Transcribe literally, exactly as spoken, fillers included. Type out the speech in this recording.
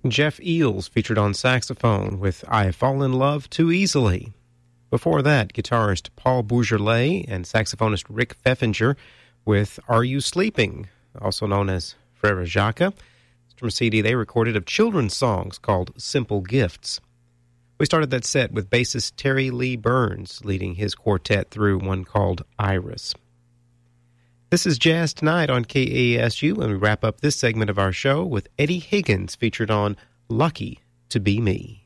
Jeff Eels featured on saxophone with I Fall in Love Too Easily. Before that, guitarist Paul Bourgeois and saxophonist Rick Pfeffinger with Are You Sleeping, also known as Frere Jacques. It's from a C D they recorded of children's songs called Simple Gifts. We started that set with bassist Terry Lee Burns leading his quartet through one called Iris. This is Jazz Tonight on K A S U, and we wrap up this segment of our show with Eddie Higgins featured on Lucky to Be Me.